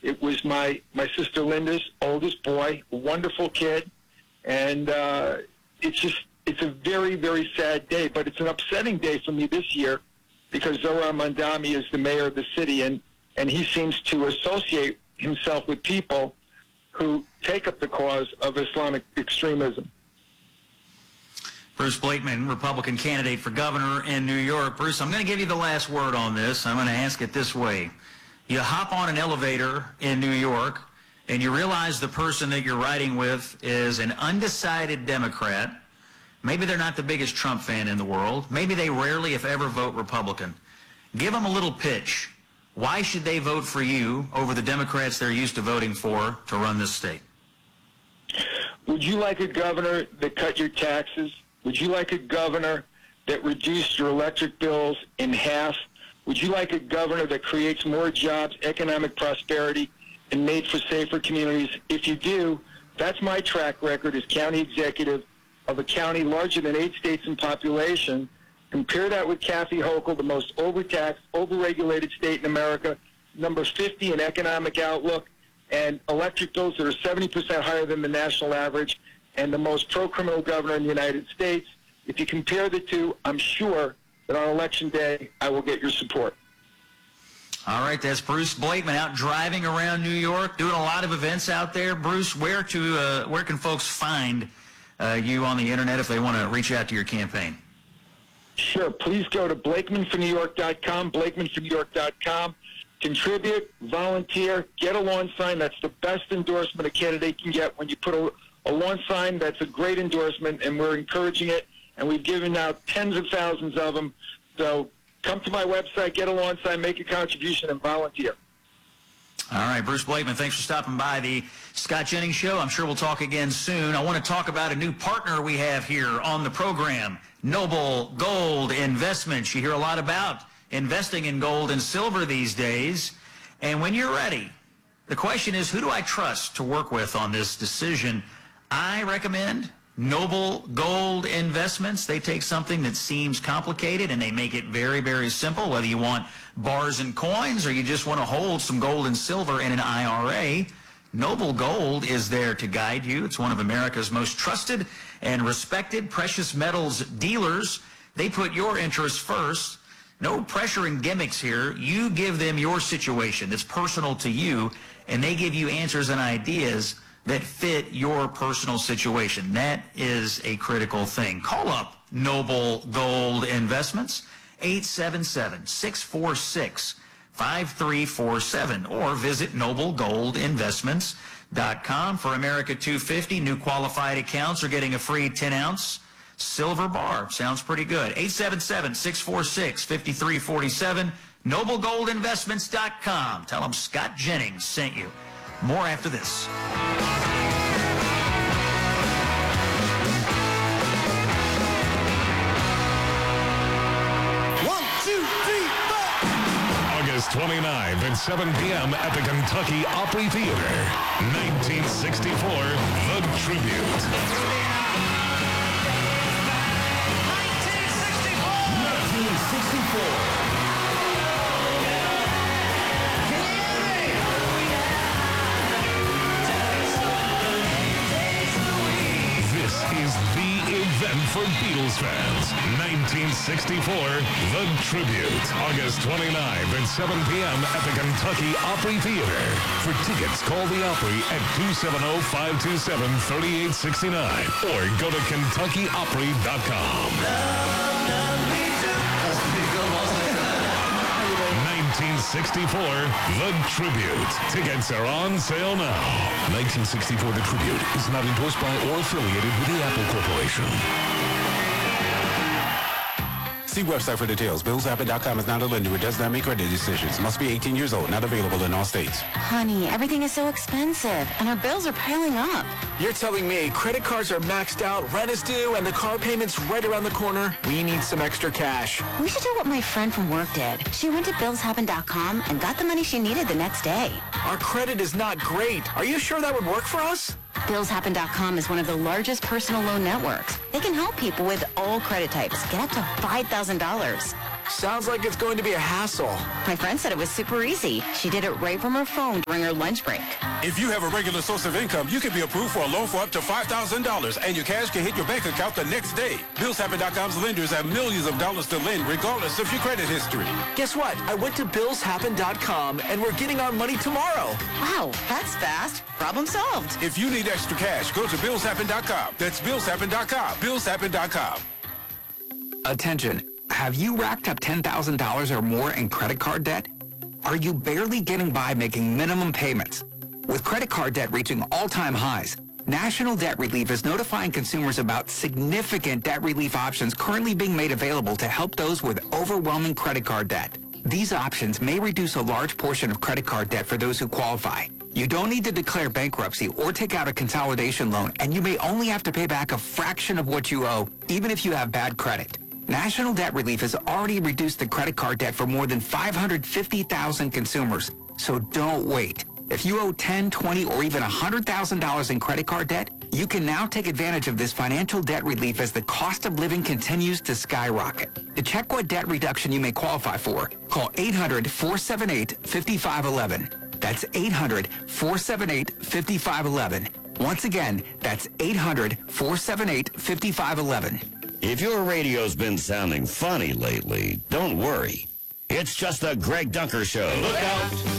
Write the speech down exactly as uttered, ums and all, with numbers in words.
It was my, my sister Linda's oldest boy, a wonderful kid. And uh, it's just, it's a very, very sad day. But it's an upsetting day for me this year because Zohar Mamdani is the mayor of the city, and, and he seems to associate himself with people who take up the cause of Islamic extremism. Bruce Blakeman, Republican candidate for governor in New York. Bruce, I'm going to give you the last word on this. I'm going to ask it this way. You hop on an elevator in New York, and you realize the person that you're riding with is an undecided Democrat. Maybe they're not the biggest Trump fan in the world. Maybe they rarely, if ever, vote Republican. Give them a little pitch. Why should they vote for you over the Democrats they're used to voting for to run this state? Would you like a governor that cut your taxes? Would you like a governor that reduced your electric bills in half? Would you like a governor that creates more jobs, economic prosperity, and made for safer communities? If you do, that's my track record as county executive of a county larger than eight states in population. Compare that with Kathy Hochul, the most overtaxed, overregulated state in America, number fifty in economic outlook, and electric bills that are seventy percent higher than the national average, and the most pro-criminal governor in the United States. If you compare the two, I'm sure that on Election Day, I will get your support. All right, that's Bruce Blakeman out driving around New York, doing a lot of events out there. Bruce, where to uh, where can folks find uh, you on the internet if they want to reach out to your campaign? Sure. Please go to Blakeman for New York dot com, Blakeman for New York dot com. Contribute, volunteer, get a lawn sign. That's the best endorsement a candidate can get. When you put a, a lawn sign, that's a great endorsement, and we're encouraging it. And we've given out tens of thousands of them. So come to my website, get a lawn sign, make a contribution, and volunteer. All right, Bruce Blakeman, thanks for stopping by the Scott Jennings Show. I'm sure we'll talk again soon. I want to talk about a new partner we have here on the program, Noble Gold Investments. You hear a lot about investing in gold and silver these days. And when you're ready, the question is, who do I trust to work with on this decision? I recommend Noble Gold Investments. They take something that seems complicated and they make it very, very simple, whether you want bars and coins or you just want to hold some gold and silver in an I R A. Noble Gold is there to guide you. It's one of America's most trusted and respected precious metals dealers. They put your interests first. No pressure and gimmicks here. You give them your situation that's personal to you, and they give you answers and ideas that fit your personal situation. That is a critical thing. Call up Noble Gold Investments, eight seven seven, six four six, five three four seven, or visit noble gold investments dot com. For America two fifty, new qualified accounts are getting a free ten ounce silver bar. Sounds pretty good. eight seven seven, six four six, five three four seven, noble gold investments dot com. Tell them Scott Jennings sent you. More after this. One, two, three, four. August twenty-ninth at seven p.m. at the Kentucky Opry Theater. nineteen sixty-four, The Tribute. nineteen sixty-four. Is the event for Beatles fans. nineteen sixty-four, The Tribute. August twenty-ninth at seven p.m. at the Kentucky Opry Theater. For tickets, call the Opry at two seven zero, five two seven, three eight six nine or go to kentucky opry dot com. nineteen sixty-four, The Tribute. Tickets are on sale now. nineteen sixty-four, The Tribute is not endorsed by or affiliated with the Apple Corporation. See website for details. bills happen dot com is not a lender. It does not make credit decisions. Must be eighteen years old. Not available in all states. Honey, everything is so expensive, and our bills are piling up. You're telling me credit cards are maxed out, rent is due, and the car payment's right around the corner? We need some extra cash. We should do what my friend from work did. She went to bills happen dot com and got the money she needed the next day. Our credit is not great. Are you sure that would work for us? bills happen dot com is one of the largest personal loan networks. They can help people with all credit types get up to five thousand dollars. Sounds like it's going to be a hassle. My friend said it was super easy. She did it right from her phone during her lunch break. If you have a regular source of income, you can be approved for a loan for up to five thousand dollars, and your cash can hit your bank account the next day. Bills Happen dot com's lenders have millions of dollars to lend regardless of your credit history. Guess what? I went to Bills Happen dot com, and we're getting our money tomorrow. Wow, that's fast. Problem solved. If you need extra cash, go to Bills Happen dot com. That's Bills Happen dot com. Bills Happen dot com. Attention. Have you racked up ten thousand dollars or more in credit card debt? Are you barely getting by making minimum payments? With credit card debt reaching all-time highs, National Debt Relief is notifying consumers about significant debt relief options currently being made available to help those with overwhelming credit card debt. These options may reduce a large portion of credit card debt for those who qualify. You don't need to declare bankruptcy or take out a consolidation loan, and you may only have to pay back a fraction of what you owe, even if you have bad credit. National Debt Relief has already reduced the credit card debt for more than five hundred fifty thousand consumers, so don't wait. If you owe ten, twenty, or even one hundred thousand dollars in credit card debt, you can now take advantage of this financial debt relief as the cost of living continues to skyrocket. To check what debt reduction you may qualify for, call eight hundred, four seven eight, five five one one. That's eight hundred, four seven eight, five five one one. Once again, that's eight hundred, four seven eight, five five one one. If your radio's been sounding funny lately, don't worry. It's just the Greg Dunker Show. Look out!